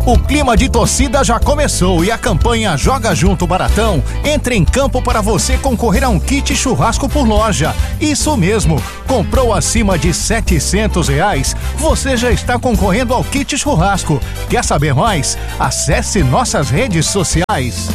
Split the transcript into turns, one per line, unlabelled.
O clima de torcida já começou e a campanha Joga Junto Baratão entra em campo para você concorrer a um kit churrasco por loja. Isso mesmo, comprou acima de R$700, você já está concorrendo ao kit churrasco. Quer saber mais? Acesse nossas redes sociais.